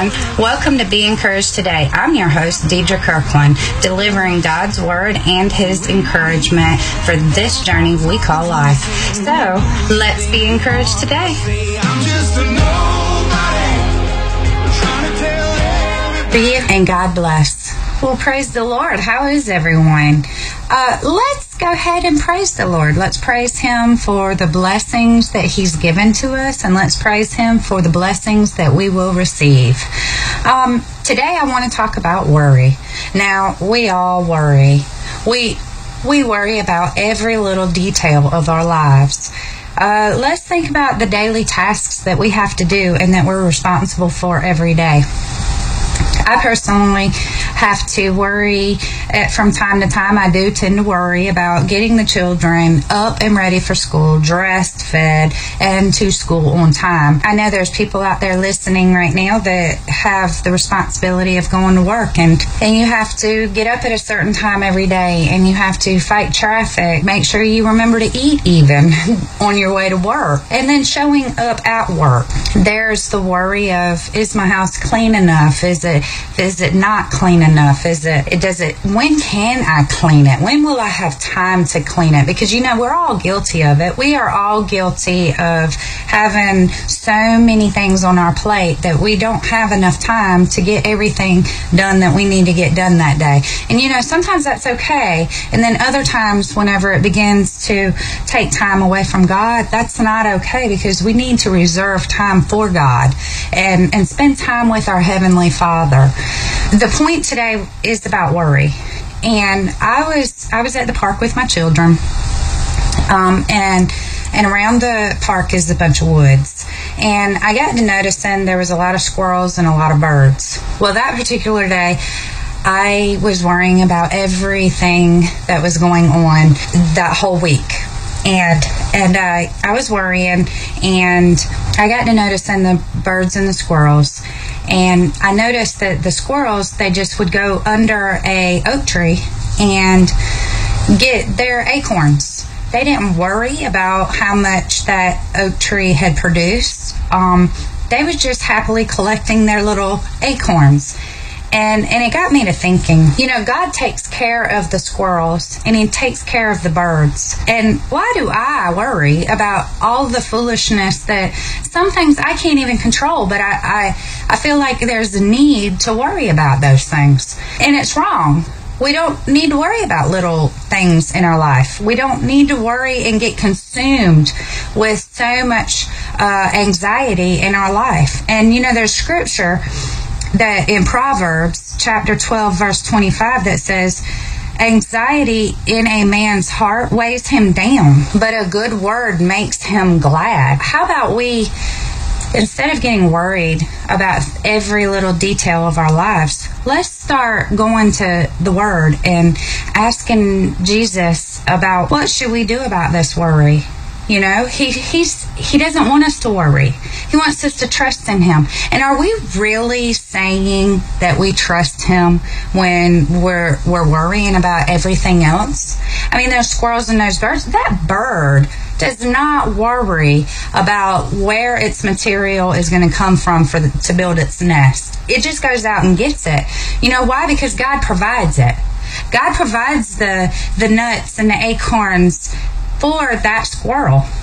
everyone. Welcome to Be Encouraged Today. I'm your host, Deidre Kirkland, delivering God's Word and His encouragement for this journey we call life. So, let's be encouraged today. And God bless. Well, praise the Lord. How is everyone? Let's go ahead and praise the Lord. Let's praise Him for the blessings that He's given to us, and let's praise Him for the blessings that we will receive. Today I want to talk about worry. Now, we all worry. We worry about every little detail of our lives. Let's think about the daily tasks that we have to do and that we're responsible for every day. I personally have to worry from time to time. I do tend to worry about getting the children up and ready for school, dressed, fed, and to school on time. I know there's people out there listening right now that have the responsibility of going to work, and you have to get up at a certain time every day, and you have to fight traffic, make sure you remember to eat even on your way to work, and then showing up at work. There's the worry of, is my house clean enough? Is it not clean enough? When can I clean it? When will I have time to clean it? Because, we're all guilty of it. We are all guilty of having so many things on our plate that we don't have enough time to get everything done that we need to get done that day. And, sometimes that's okay. And then other times, whenever it begins to take time away from God, that's not okay, because we need to reserve time for God and spend time with our Heavenly Father. The point today is about worry. And I was at the park with my children, and around the park is a bunch of woods. And I got to noticing there was a lot of squirrels and a lot of birds. Well, that particular day, I was worrying about everything that was going on that whole week. And I was worrying, and I got to noticing the birds and the squirrels. And I noticed that the squirrels, they just would go under a oak tree and get their acorns. They didn't worry about how much that oak tree had produced. They was just happily collecting their little acorns. And it got me to thinking, God takes care of the squirrels and He takes care of the birds. And why do I worry about all the foolishness that some things I can't even control, but I feel like there's a need to worry about those things. And it's wrong. We don't need to worry about little things in our life. We don't need to worry and get consumed with so much anxiety in our life. And, there's scripture that in Proverbs chapter 12 verse 25 that says, anxiety in a man's heart weighs him down, but a good word makes him glad. How about we, instead of getting worried about every little detail of our lives, let's start going to the Word and asking Jesus about what should we do about this worry. He doesn't want us to worry. He wants us to trust in Him. And are we really saying that we trust Him when we're worrying about everything else? I mean, those squirrels and those birds, that bird does not worry about where its material is going to come from to build its nest. It just goes out and gets it. You know why? Because God provides it. God provides the nuts and the acorns for that squirrel.